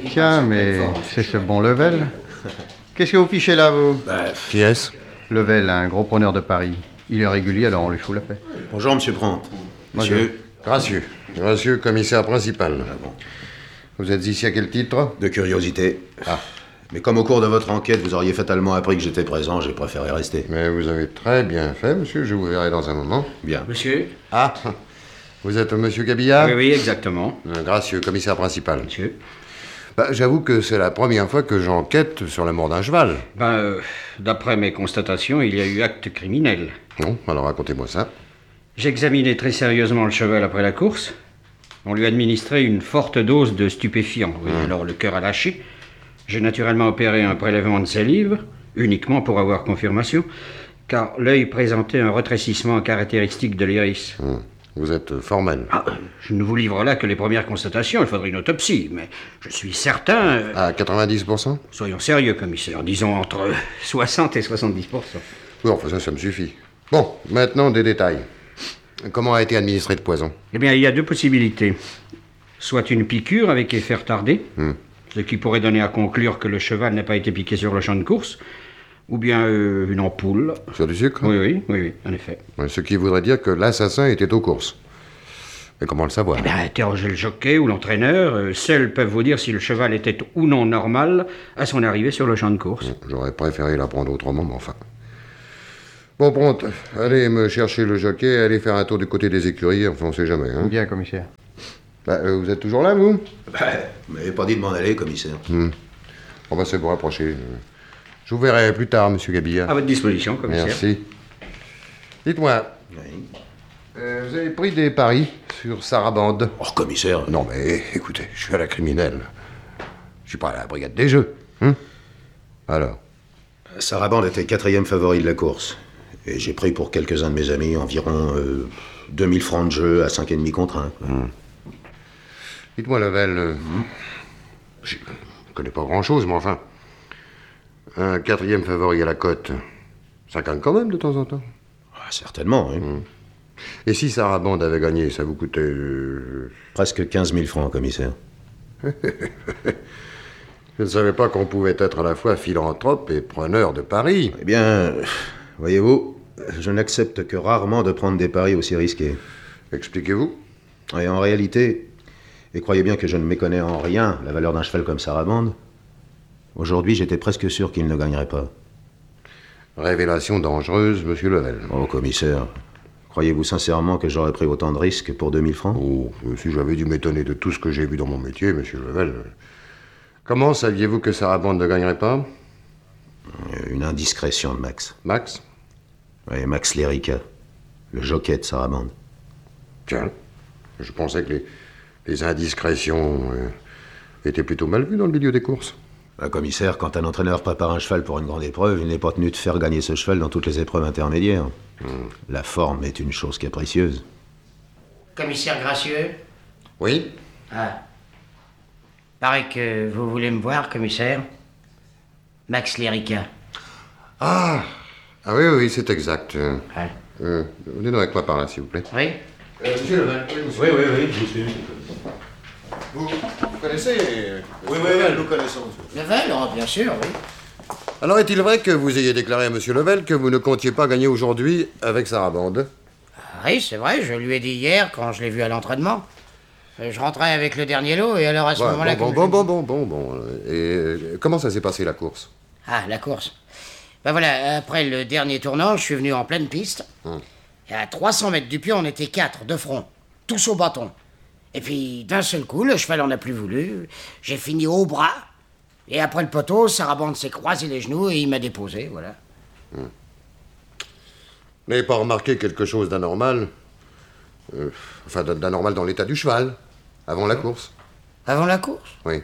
Tiens, mais c'est ce bon Level. Qu'est-ce que vous fichez là, vous? Qui est-ce? Level, un gros preneur de Paris. Il est régulier, alors on lui fout la paix. Bonjour, monsieur Prant. Monsieur. Gracieux. Gracieux, commissaire principal. Ah bon. Vous êtes ici à quel titre? De curiosité. Ah. Mais comme au cours de votre enquête, vous auriez fatalement appris que j'étais présent, j'ai préféré rester. Mais vous avez très bien fait, monsieur. Je vous verrai dans un moment. Bien. Monsieur? Ah. Vous êtes monsieur Gabillard? Oui, oui, exactement. Gracieux, commissaire principal. Monsieur? J'avoue que c'est la première fois que j'enquête sur la mort d'un cheval. D'après mes constatations, il y a eu acte criminel. Non, alors racontez-moi ça. J'ai examiné très sérieusement le cheval après la course. On lui a administré une forte dose de stupéfiants. Oui, alors le cœur a lâché. J'ai naturellement opéré un prélèvement de salive, uniquement pour avoir confirmation, car l'œil présentait un rétrécissement caractéristique de l'iris. Vous êtes formel. Je ne vous livre là que les premières constatations, il faudrait une autopsie, mais je suis certain... À 90%? Soyons sérieux, commissaire, disons entre 60 et 70%. Oui, enfin ça me suffit. Bon, maintenant des détails. Comment a été administré le poison? Eh bien, il y a deux possibilités. Soit une piqûre avec effet retardé, ce qui pourrait donner à conclure que le cheval n'a pas été piqué sur le champ de course, ou bien une ampoule. Sur du sucre? Oui, en effet. Ce qui voudrait dire que l'assassin était aux courses. Mais comment le savoir? Eh bien, interrogez le jockey ou l'entraîneur. Seuls peuvent vous dire si le cheval était ou non normal à son arrivée sur le champ de course. J'aurais préféré l'apprendre autrement, mais enfin... Bon, Pront, allez me chercher le jockey, allez faire un tour du côté des écuries, enfin on sait jamais, hein. Bien, commissaire. Vous êtes toujours là, vous? Vous m'avez pas dit de m'en aller, commissaire. Bon, c'est pour approcher. Je vous verrai plus tard, monsieur Gabillard. À votre disposition, commissaire. Merci. Dites-moi, Oui. vous avez pris des paris sur Sarabande? Oh, commissaire. Non, mais écoutez, je suis à la criminelle. Je suis pas à la brigade des jeux. Alors? Sarabande était 4e favori de la course. Et j'ai pris pour quelques-uns de mes amis environ 2000 francs de jeu à 5,5 contre 1. Dites-moi, Level, je connais pas grand-chose, mais enfin... Un 4e favori à la cote, ça gagne quand même de temps en temps. Ah, certainement, oui. Et si Sarabande avait gagné, ça vous coûtait... Presque 15 000 francs, commissaire. Je ne savais pas qu'on pouvait être à la fois philanthrope et preneur de paris. Eh bien, voyez-vous, je n'accepte que rarement de prendre des paris aussi risqués. Expliquez-vous. Et en réalité, et croyez bien que je ne méconnais en rien la valeur d'un cheval comme Sarabande, aujourd'hui j'étais presque sûr qu'il ne gagnerait pas. Révélation dangereuse, monsieur Level. Oh, commissaire, croyez-vous sincèrement que j'aurais pris autant de risques pour 2000 francs? Oh, si j'avais dû m'étonner de tout ce que j'ai vu dans mon métier, monsieur Level... Comment saviez-vous que Sarabande ne gagnerait pas? Une indiscrétion de Max. Max? Oui, Max Lérica, le jockey de Sarabande. Tiens, je pensais que les indiscrétions étaient plutôt mal vues dans le milieu des courses. Commissaire, quand un entraîneur prépare un cheval pour une grande épreuve, il n'est pas tenu de faire gagner ce cheval dans toutes les épreuves intermédiaires. La forme est une chose capricieuse. Commissaire Gracieux? Oui? Ah. Paraît que vous voulez me voir, commissaire. Max Lérica. Ah oui, c'est exact. Ouais. Venez donc avec moi par là, s'il vous plaît. Oui? Monsieur Level, Oui, je suis. vous connaissez... Oui, nous connaissons. Level, oh, bien sûr, oui. Alors, est-il vrai que vous ayez déclaré à monsieur Level que vous ne comptiez pas gagner aujourd'hui avec Sarabande? Oui, c'est vrai, je lui ai dit hier quand je l'ai vu à l'entraînement. Je rentrais avec le dernier lot et alors à ce moment-là... Bon. Et comment ça s'est passé, la course? Ah, la course. Ben voilà, après le dernier tournant, je suis venu en pleine piste. Et à 300 mètres du pied, on était 4, de front, tous au bâton. Et puis, d'un seul coup, le cheval en a plus voulu. J'ai fini au bras. Et après le poteau, Sarabande s'est croisé les genoux et il m'a déposé, voilà. Vous n'avez pas remarqué quelque chose d'anormal? D'anormal dans l'état du cheval, avant la course? Avant la course? Oui.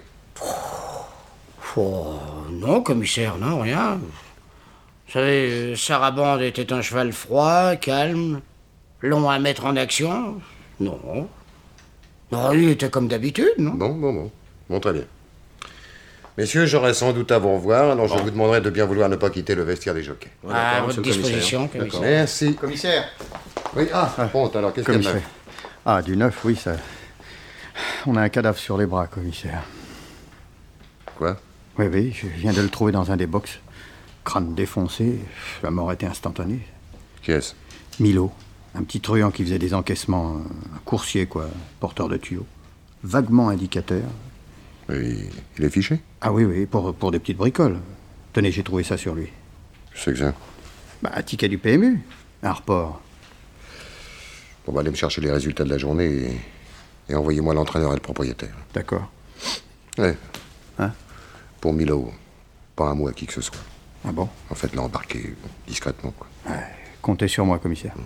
Oh, non, commissaire, non, rien. Vous savez, Sarabande était un cheval froid, calme, long à mettre en action. Non. Non, il était comme d'habitude, non? Bon, très bien. Messieurs, j'aurai sans doute à vous revoir, alors je vous demanderai de bien vouloir ne pas quitter le vestiaire des jockeys. À votre disposition, commissaire. Merci. Commissaire. Oui, Pront, alors qu'est-ce qu'il y a de Commissaire. neuf? Ah, du neuf, oui, ça... On a un cadavre sur les bras, commissaire. Quoi? Oui, je viens de le trouver dans un des box. Crâne défoncé, la mort était instantanée. Qui est-ce? Milo, un petit truand qui faisait des encaissements, un coursier, quoi, porteur de tuyaux. Vaguement indicateur. Et il est fiché? Ah oui, pour des petites bricoles. Tenez, j'ai trouvé ça sur lui. C'est que ça. Un ticket du PMU, un report. On va aller me chercher les résultats de la journée et envoyez-moi l'entraîneur et le propriétaire. D'accord. Ouais. Hein? Pour Milo, pas un mot à qui que ce soit. Ah bon? En fait, l'a embarqué discrètement, quoi. Ouais, comptez sur moi, commissaire.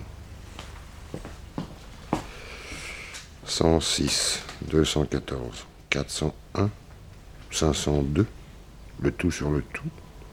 106, 214, 401, 502, le tout sur le tout.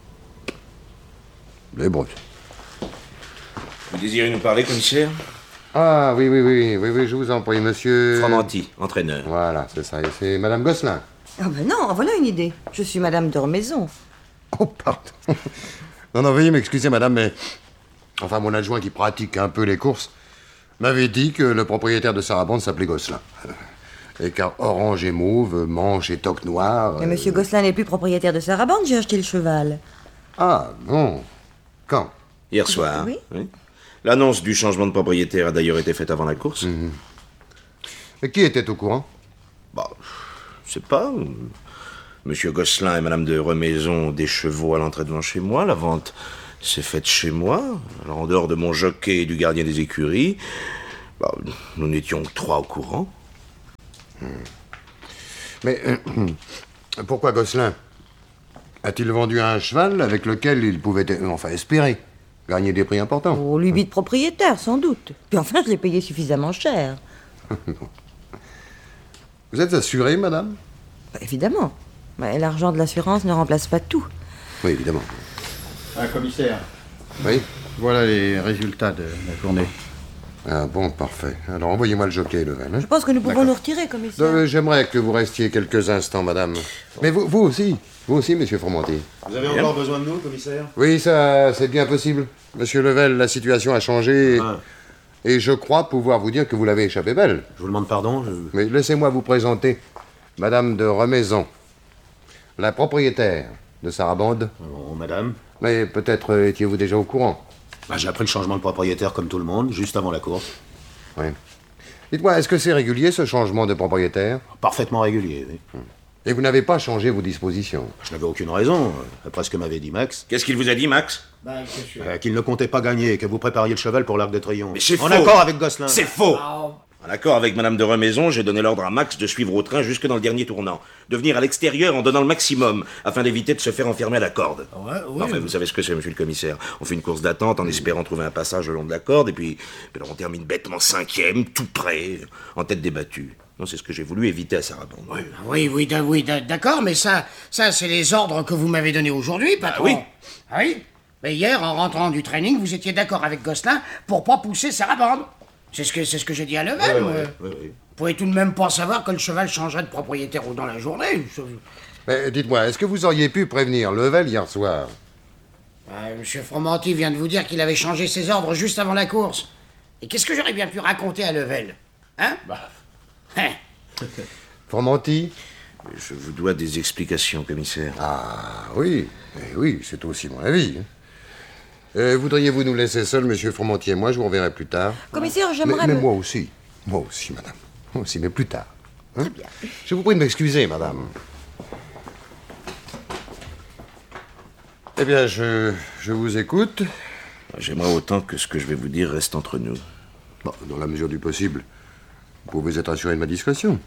Les brutes. Vous désirez nous parler, commissaire? Ah, oui, je vous en prie, monsieur... Fromanti, entraîneur. Voilà, c'est ça, et c'est madame Gosselin. Ah ben non, voilà une idée. Je suis madame de Remaison. Oh, pardon. Non, veuillez m'excuser, madame, mais... Enfin, mon adjoint qui pratique un peu les courses m'avait dit que le propriétaire de Sarabande s'appelait Gosselin. Et car orange et mauve, manche et toque noire... Mais monsieur Gosselin n'est plus propriétaire de Sarabande, j'ai acheté le cheval. Ah, bon. Quand? Hier soir. Oui. L'annonce du changement de propriétaire a d'ailleurs été faite avant la course. Et qui était au courant? Bah, je sais pas. Monsieur Gosselin et madame de Remaison ont des chevaux à l'entrée devant chez moi. La vente s'est faite chez moi. Alors, en dehors de mon jockey et du gardien des écuries, bah, nous n'étions que 3 au courant. Mais pourquoi Gosselin a-t-il vendu un cheval avec lequel il pouvait espérer gagner des prix importants? Pour lui de propriétaire, sans doute. Puis enfin, je l'ai payé suffisamment cher. Vous êtes assurée, madame? Bah, évidemment. Mais l'argent de l'assurance ne remplace pas tout. Oui, évidemment. Commissaire, Oui? voilà les résultats de la journée. Ah bon, parfait. Alors envoyez-moi le jockey et le vel. Je pense que nous pouvons nous retirer, commissaire. J'aimerais que vous restiez quelques instants, madame. Mais vous aussi. Vous aussi, monsieur Fromanti. Vous avez encore besoin de nous, commissaire? Oui, ça, c'est bien possible. Monsieur Level, la situation a changé. Ah. Et je crois pouvoir vous dire que vous l'avez échappé belle. Je vous demande pardon, Mais laissez-moi vous présenter madame de Remaison, la propriétaire de Sarabande. Bon, madame. Mais peut-être étiez-vous déjà au courant. Bah, j'ai appris le changement de propriétaire comme tout le monde, juste avant la course. Oui. Dites-moi, est-ce que c'est régulier, ce changement de propriétaire? Parfaitement régulier, oui. Et vous n'avez pas changé vos dispositions? Je n'avais aucune raison, après ce que m'avait dit Max. Qu'est-ce qu'il vous a dit, Max? Qu'il ne comptait pas gagner et que vous prépariez le cheval pour l'Arc de Triomphe. Mais c'est en faux. accord avec Gosselin. C'est faux. En accord avec madame de Remaison, j'ai donné l'ordre à Max de suivre au train jusque dans le dernier tournant. De venir à l'extérieur en donnant le maximum, afin d'éviter de se faire enfermer à la corde. Enfin, vous savez ce que c'est, monsieur le commissaire. On fait une course d'attente en espérant trouver un passage le long de la corde, et puis alors on termine bêtement 5e, tout près, en tête des battues. Non, c'est ce que j'ai voulu éviter à Sarabande. Oui, d'accord, mais ça c'est les ordres que vous m'avez donnés aujourd'hui, patron. oui. Ah oui? Mais hier, en rentrant du training, vous étiez d'accord avec Gosselin pour pas pousser Sarabande. C'est ce que j'ai dit à Level. Oui. Vous pouvez tout de même pas savoir que le cheval changerait de propriétaire dans la journée. Mais dites-moi, est-ce que vous auriez pu prévenir Level hier soir? Monsieur Fromanti vient de vous dire qu'il avait changé ses ordres juste avant la course. Et qu'est-ce que j'aurais bien pu raconter à Level? Hein? Fromanti? Je vous dois des explications, commissaire. Ah oui, oui, c'est aussi mon avis. Voudriez-vous nous laisser seuls, monsieur Fromanti et moi? Je vous reverrai plus tard. Commissaire, j'aimerais... Mais moi aussi, madame. Moi aussi, mais plus tard. Hein? Très bien. Je vous prie de m'excuser, madame. Eh bien, je vous écoute. J'aimerais autant que ce que je vais vous dire reste entre nous. Bon, dans la mesure du possible, vous pouvez être assuré de ma discrétion.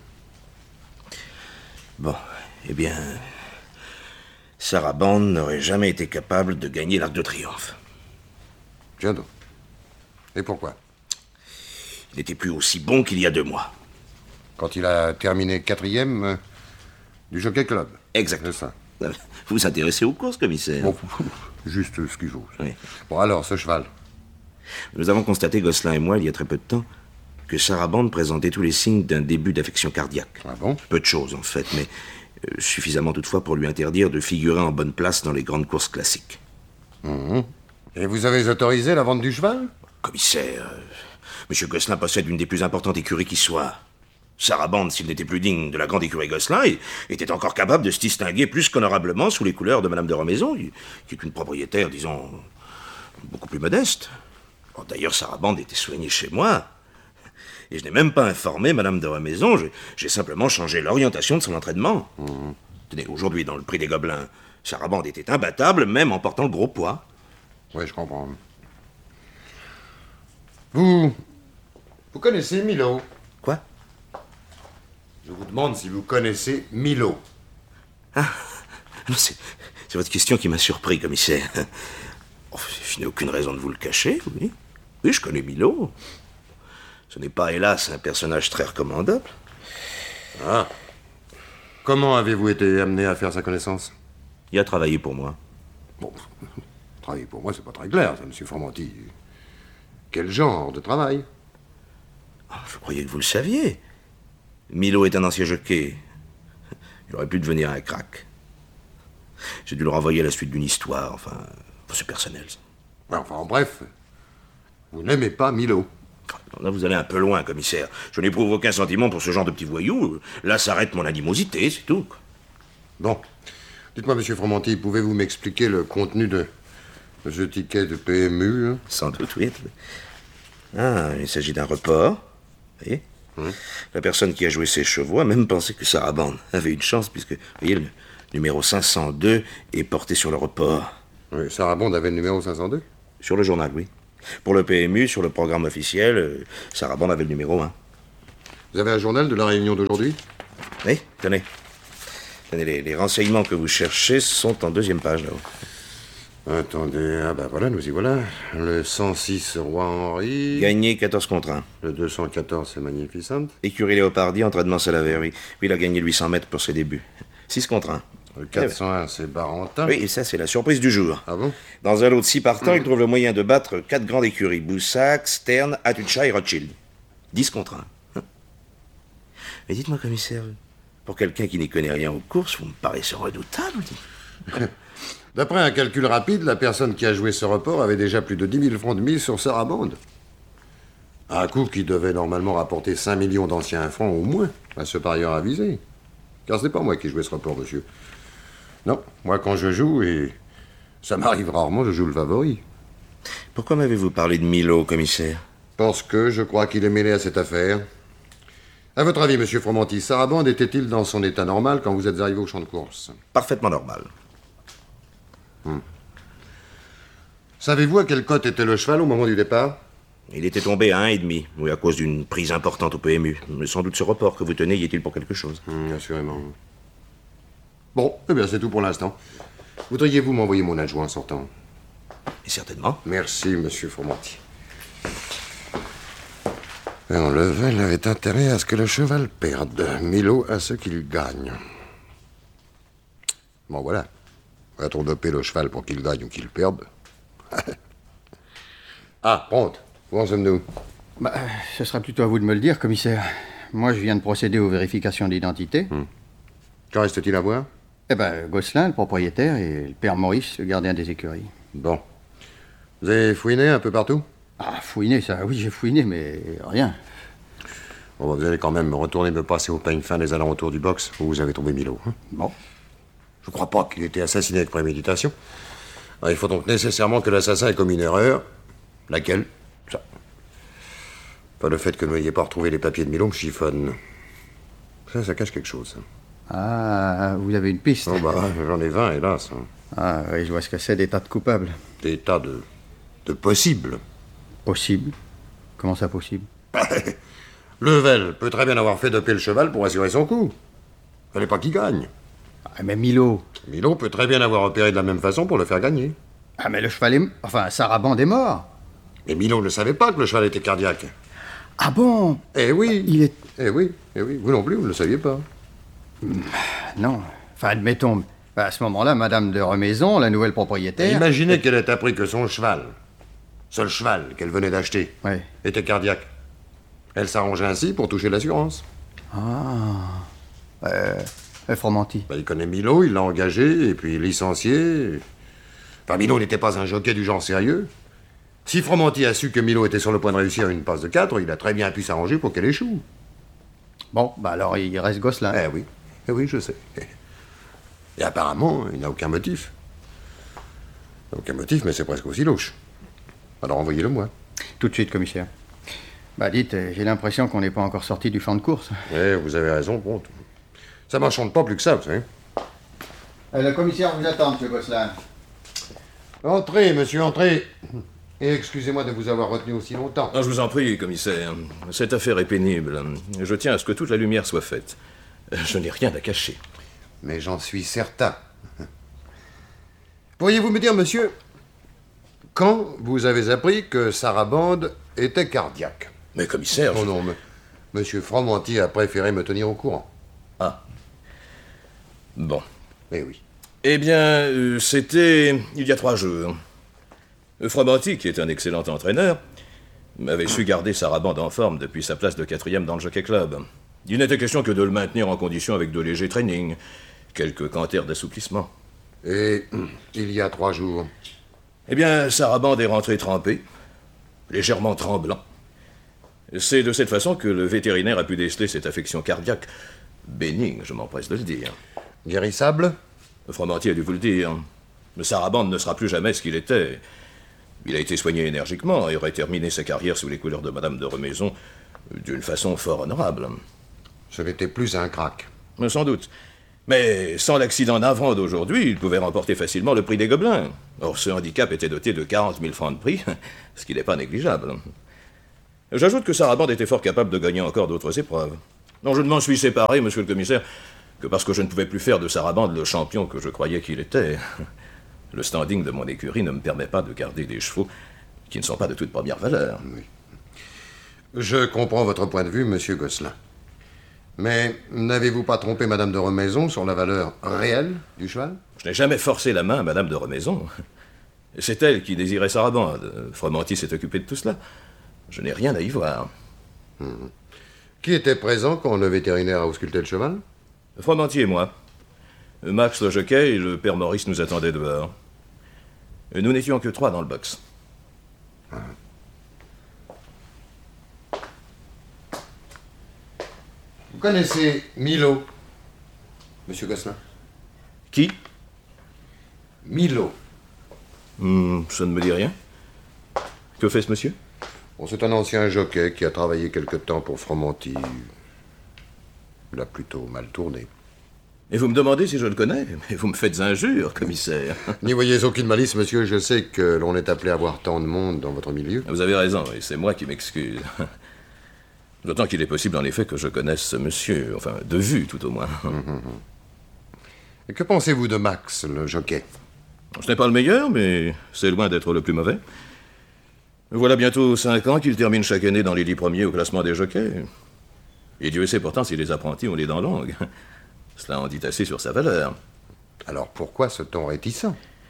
Bon, eh bien... Sarabande n'aurait jamais été capable de gagner l'Arc de Triomphe. Tiens donc. Et pourquoi? Il n'était plus aussi bon qu'il y a 2 mois. Quand il a terminé 4e du Jockey Club. Exact. C'est ça. Vous vous intéressez aux courses, commissaire? Bon, juste ce qu'il faut. Oui. Bon, alors, ce cheval. Nous avons constaté, Gosselin et moi, il y a très peu de temps, que Sarabande présentait tous les signes d'un début d'affection cardiaque. Ah bon? Peu de choses, en fait, mais suffisamment toutefois pour lui interdire de figurer en bonne place dans les grandes courses classiques. Et vous avez autorisé la vente du cheval? Commissaire, Monsieur Gosselin possède une des plus importantes écuries qui soit. Sarabande, s'il n'était plus digne de la grande écurie Gosselin, était encore capable de se distinguer plus qu'honorablement sous les couleurs de Madame de Remaison, qui est une propriétaire, disons, beaucoup plus modeste. Bon, d'ailleurs, Sarabande était soignée chez moi. Et je n'ai même pas informé Madame de Remaison, j'ai simplement changé l'orientation de son entraînement. Tenez, aujourd'hui, dans le prix des Gobelins, Sarabande était imbattable, même en portant le gros poids. Oui, je comprends. Vous connaissez Milo? Quoi? Je vous demande si vous connaissez Milo. Ah, c'est votre question qui m'a surpris, commissaire. Oh, je n'ai aucune raison de vous le cacher, oui. Oui, je connais Milo. Ce n'est pas, hélas, un personnage très recommandable. Ah. Comment avez-vous été amené à faire sa connaissance? Il a travaillé pour moi. Bon, travailler pour moi, c'est pas très clair, ça, monsieur Formanti. Quel genre de travail? Oh, je croyais que vous le saviez. Milo est un ancien jockey. Il aurait pu devenir un crack. J'ai dû le renvoyer à la suite d'une histoire, enfin, c'est personnel. Enfin, en bref, vous n'aimez pas Milo. Là, vous allez un peu loin, commissaire. Je n'éprouve aucun sentiment pour ce genre de petits voyous. Là s'arrête mon animosité, c'est tout. Bon. Dites-moi, monsieur Formanti, pouvez-vous m'expliquer le contenu de ce ticket de PMU, hein? Sans doute, oui. Ah, il s'agit d'un report. Vous voyez? La personne qui a joué ses chevaux a même pensé que Sarabande avait une chance, puisque, vous voyez, le numéro 502 est porté sur le report. Oui, Sarabande avait le numéro 502? Sur le journal, oui. Pour le PMU, sur le programme officiel, Sarabande avait le numéro 1. Vous avez un journal de la réunion d'aujourd'hui? Oui, tenez. Tenez, les renseignements que vous cherchez sont en deuxième page, là-haut. Attendez, ah ben voilà, nous y voilà. Le 106 Roi Henri. Gagné 14 contre 1. Le 214, c'est Magnificent. Écurie Léopardi, entraînement Salaver, oui. Puis il a gagné 800 mètres pour ses débuts. 6 contre 1. Le 401, c'est Barentin. Oui, et ça, c'est la surprise du jour. Ah bon? Dans un lot de 6 partants, il trouve le moyen de battre 4 grandes écuries. Boussac, Stern, Atucha et Rothschild. 10 contre 1. Mais dites-moi, commissaire, pour quelqu'un qui n'y connaît rien aux courses, vous me paraissez redoutable. D'après un calcul rapide, la personne qui a joué ce report avait déjà plus de 10 000 francs de mise sur Sarabande. Un coup qui devait normalement rapporter 5 millions d'anciens francs au moins à ce parieur avisé. Car ce n'est pas moi qui jouais ce report, monsieur. Non, moi quand je joue, et ça m'arrive rarement, je joue le favori. Pourquoi m'avez-vous parlé de Milo, commissaire? Parce que je crois qu'il est mêlé à cette affaire. À votre avis, monsieur Formanti, Sarabande était-il dans son état normal quand vous êtes arrivé au champ de course? Parfaitement normal. Savez-vous à quelle cote était le cheval au moment du départ? Il était tombé à 1,5, oui, à cause d'une prise importante au PMU. Mais sans doute ce report que vous tenez y est-il pour quelque chose? Assurément. Bon, eh bien, c'est tout pour l'instant. Voudriez-vous m'envoyer mon adjoint en sortant? Et certainement. Merci, monsieur Formanti. Level avait intérêt à ce que le cheval perde. Milo à ce qu'il gagne. Bon, voilà. Va-t-on doper le cheval pour qu'il gagne ou qu'il perde? Ah, Pronte, où en sommes-nous? Ce sera plutôt à vous de me le dire, commissaire. Moi, je viens de procéder aux vérifications d'identité. Qu'en reste-t-il à voir? Gosselin, le propriétaire, et le père Maurice, le gardien des écuries. Bon. Vous avez fouiné un peu partout? Ah, fouiner, ça, oui, j'ai fouiné, mais rien. Bon, vous allez quand même retourner me passer au peigne fin des alentours du box où vous avez trouvé Milo. Bon. Je crois pas qu'il ait été assassiné avec préméditation. Il faut donc nécessairement que l'assassin ait commis une erreur. Laquelle? Ça. Pas le fait que vous n'ayez pas retrouvé les papiers de Milo me chiffonne. Ça cache quelque chose. Ah, vous avez une piste? Oh j'en ai 20, hélas. Ah, oui, je vois ce que c'est, des tas de coupables. Des tas de possibles. Possible? Comment ça, possible? Level peut très bien avoir fait doper le cheval pour assurer son coup. Fallait pas qu'il gagne. Ah, mais Milo... Milo peut très bien avoir opéré de la même façon pour le faire gagner. Ah, mais le cheval est... Enfin, Sarabande est mort. Mais Milo ne savait pas que le cheval était cardiaque. Ah bon? Eh oui. Il est... Eh oui. Vous non plus, vous ne le saviez pas. Non. Enfin, admettons... À ce moment-là, Madame de Remaison, la nouvelle propriétaire... Imaginez qu'elle ait appris que son cheval, seul cheval qu'elle venait d'acheter, Ouais. était cardiaque. Elle s'arrangeait ainsi pour toucher l'assurance. Formanti. Il connaît Milo, il l'a engagé, et puis licencié. Enfin, Milo n'était pas un jockey du genre sérieux. Si Formanti a su que Milo était sur le point de réussir une passe de 4, il a très bien pu s'arranger pour qu'elle échoue. Bon, bah alors il reste Gosselin. Eh oui, je sais. Et apparemment, il n'a aucun motif. Aucun motif, mais c'est presque aussi louche. Alors envoyez-le moi. Tout de suite, commissaire. Bah dites, j'ai l'impression qu'on n'est pas encore sorti du champ de course. Eh, vous avez raison, bon. Ça m'enchante pas plus que ça, vous savez. Le commissaire vous attend, monsieur Gosselin. Entrez, monsieur, entrez. Et excusez-moi de vous avoir retenu aussi longtemps. Non, je vous en prie, commissaire. Cette affaire est pénible. Je tiens à ce que toute la lumière soit faite. Je n'ai rien à cacher. Mais j'en suis certain. Pourriez-vous me dire, monsieur, quand vous avez appris que Sarabande était cardiaque? Mais commissaire... Oh non, monsieur Fromenty a préféré me tenir au courant. Ah. Bon. Eh oui. Eh bien, c'était il y a 3 jours. Fromenty, qui est un excellent entraîneur, m'avait su garder Sarabande en forme depuis sa place de 4e dans le Jockey Club. Il n'était question que de le maintenir en condition avec de légers trainings, quelques canters d'assouplissement. Et il y a 3 jours? Eh bien, Sarabande est rentré trempé, légèrement tremblant. C'est de cette façon que le vétérinaire a pu déceler cette affection cardiaque, bénigne, je m'empresse de le dire. Guérissable? Fromenty a dû vous le dire. Mais Sarabande ne sera plus jamais ce qu'il était. Il a été soigné énergiquement et aurait terminé sa carrière sous les couleurs de Madame de Remaison d'une façon fort honorable. Ce n'était plus un crack. Sans doute. Mais sans l'accident navrant d'aujourd'hui, il pouvait remporter facilement le prix des Gobelins. Or, ce handicap était doté de 40 000 francs de prix, ce qui n'est pas négligeable. J'ajoute que Sarabande était fort capable de gagner encore d'autres épreuves. Non, je ne m'en suis séparé, monsieur le commissaire, que parce que je ne pouvais plus faire de Sarabande le champion que je croyais qu'il était. Le standing de mon écurie ne me permet pas de garder des chevaux qui ne sont pas de toute première valeur. Oui. Je comprends votre point de vue, monsieur Gosselin. Mais n'avez-vous pas trompé Madame de Remaison sur la valeur réelle du cheval? Je n'ai jamais forcé la main à Madame de Remaison. C'est elle qui désirait Sarabande. Fromenty s'est occupé de tout cela. Je n'ai rien à y voir. Qui était présent quand le vétérinaire a ausculté le cheval? Fromenty et moi. Max le jockey et le père Maurice nous attendaient dehors. Nous n'étions que 3 dans le box. Vous connaissez Milo, monsieur Gosselin? Qui? Milo. Ça ne me dit rien. Que fait ce monsieur? Bon, c'est un ancien jockey qui a travaillé quelque temps pour Fromenty. Il a plutôt mal tourné. Et vous me demandez si je le connais? Mais vous me faites injure, commissaire. N'y voyez aucune malice, monsieur. Je sais que l'on est appelé à voir tant de monde dans votre milieu. Vous avez raison, et c'est moi qui m'excuse. D'autant qu'il est possible, en effet, que je connaisse ce monsieur. Enfin, de vue, tout au moins. Et que pensez-vous de Max, le jockey? Ce n'est pas le meilleur, mais c'est loin d'être le plus mauvais. Voilà bientôt 5 ans qu'il termine chaque année dans les 10 premiers au classement des jockeys. Et Dieu sait pourtant si les apprentis ont les dents longues. Cela en dit assez sur sa valeur. Alors pourquoi ce ton réticent?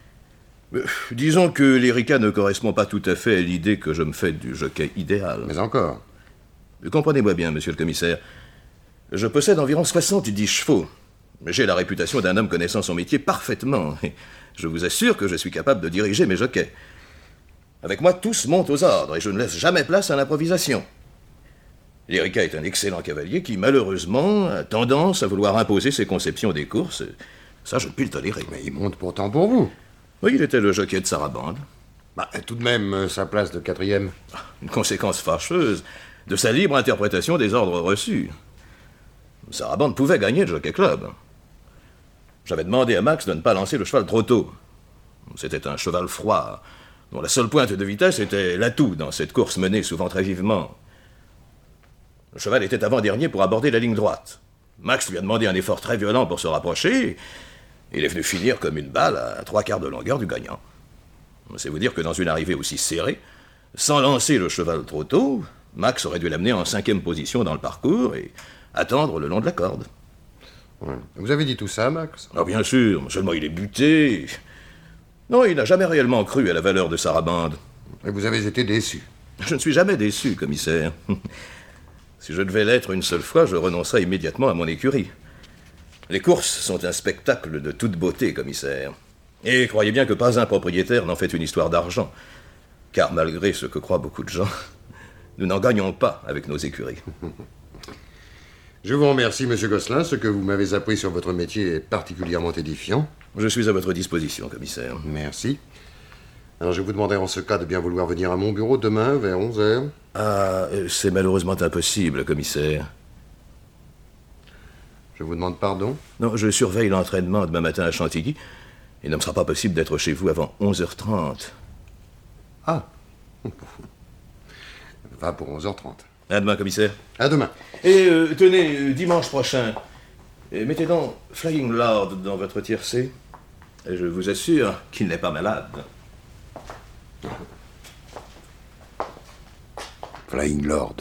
Disons que l'Erika ne correspond pas tout à fait à l'idée que je me fais du jockey idéal. Mais encore. Comprenez-moi bien, monsieur le commissaire. Je possède environ 70 chevaux. J'ai la réputation d'un homme connaissant son métier parfaitement. Et je vous assure que je suis capable de diriger mes jockeys. Avec moi, tous montent aux ordres et je ne laisse jamais place à l'improvisation. L'Erika est un excellent cavalier qui, malheureusement, a tendance à vouloir imposer ses conceptions des courses. Ça, je ne puis le tolérer. Mais il monte pourtant pour vous. Oui, il était le jockey de Sarabande. Tout de même, sa place de 4e. Une conséquence fâcheuse de sa libre interprétation des ordres reçus. Sarabande pouvait gagner le Jockey Club. J'avais demandé à Max de ne pas lancer le cheval trop tôt. C'était un cheval froid, dont la seule pointe de vitesse était l'atout dans cette course menée souvent très vivement. Le cheval était avant-dernier pour aborder la ligne droite. Max lui a demandé un effort très violent pour se rapprocher. Il est venu finir comme une balle à 3/4 de longueur du gagnant. C'est vous dire que dans une arrivée aussi serrée, sans lancer le cheval trop tôt, Max aurait dû l'amener en 5e position dans le parcours et attendre le long de la corde. Ouais. Vous avez dit tout ça, Max? Ah, bien sûr, seulement il est buté. Non, il n'a jamais réellement cru à la valeur de Sarabande. Et vous avez été déçu? Je ne suis jamais déçu, commissaire. Si je devais l'être une seule fois, je renoncerais immédiatement à mon écurie. Les courses sont un spectacle de toute beauté, commissaire. Et croyez bien que pas un propriétaire n'en fait une histoire d'argent. Car malgré ce que croient beaucoup de gens, nous n'en gagnons pas avec nos écuries. Je vous remercie, monsieur Gosselin. Ce que vous m'avez appris sur votre métier est particulièrement édifiant. Je suis à votre disposition, commissaire. Merci. Alors, je vous demanderai en ce cas de bien vouloir venir à mon bureau demain vers 11h. Ah, c'est malheureusement impossible, commissaire. Je vous demande pardon. Non, je surveille l'entraînement demain matin à Chantilly. Il ne me sera pas possible d'être chez vous avant 11h30. Ah. Va pour 11h30. À demain, commissaire. À demain. Et tenez, dimanche prochain, mettez donc Flying Lord dans votre tiercé. Et je vous assure qu'il n'est pas malade. Flying Lord.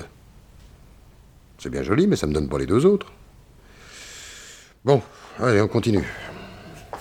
C'est bien joli, mais ça me donne pas les deux autres. Bon, allez, on continue.